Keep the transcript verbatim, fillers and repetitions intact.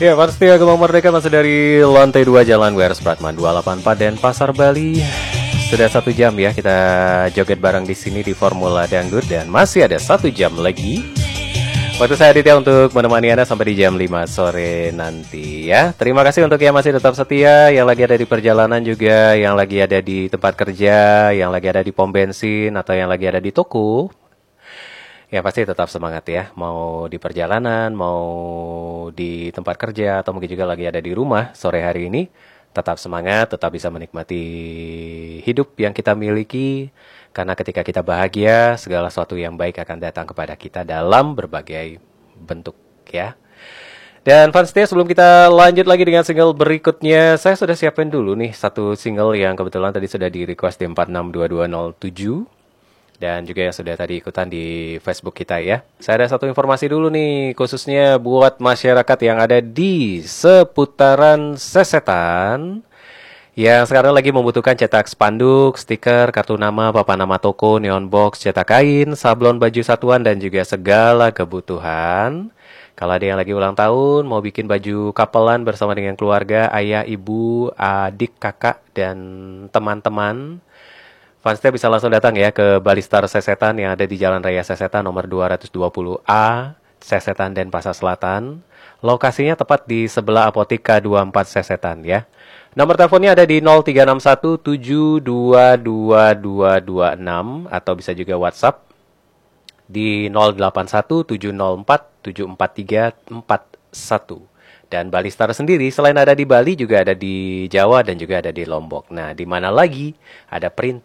Ya, pasti Gemang Merdeka masih dari lantai dua Jalan W R Supratman dua delapan empat dan Pasar Bali. Sudah satu jam ya kita joget bareng di sini di Formula Dangdut dan masih ada satu jam lagi. Waktu saya Aditya untuk menemani Anda sampai di jam lima sore nanti ya. Terima kasih untuk yang masih tetap setia, yang lagi ada di perjalanan juga, yang lagi ada di tempat kerja, yang lagi ada di pom bensin atau yang lagi ada di toko. Ya pasti tetap semangat ya, mau di perjalanan, mau di tempat kerja, atau mungkin juga lagi ada di rumah sore hari ini. Tetap semangat, tetap bisa menikmati hidup yang kita miliki. Karena ketika kita bahagia, segala sesuatu yang baik akan datang kepada kita dalam berbagai bentuk ya. Dan Fanstia, sebelum kita lanjut lagi dengan single berikutnya, saya sudah siapin dulu nih satu single yang kebetulan tadi sudah di request di empat enam dua dua nol tujuh. Dan juga yang sudah tadi ikutan di Facebook kita ya. Saya ada satu informasi dulu nih, khususnya buat masyarakat yang ada di seputaran Sesetan, yang sekarang lagi membutuhkan cetak spanduk, stiker, kartu nama, papan nama toko, neon box, cetak kain, sablon baju satuan, dan juga segala kebutuhan. Kalau ada yang lagi ulang tahun, mau bikin baju kapelan bersama dengan keluarga, ayah, ibu, adik, kakak, dan teman-teman, Fanstia bisa langsung datang ya ke Balistar Sesetan yang ada di Jalan Raya Sesetan nomor dua ratus dua puluh A, Sesetan Denpasar Selatan. Lokasinya tepat di sebelah apotik K dua puluh empat Sesetan ya. Nomor teleponnya ada di nol tiga enam satu tujuh dua dua dua dua enam atau bisa juga WhatsApp di nol delapan satu tujuh nol empat tujuh empat tiga empat satu. Dan Balistar sendiri selain ada di Bali juga ada di Jawa dan juga ada di Lombok. Nah, di mana lagi ada print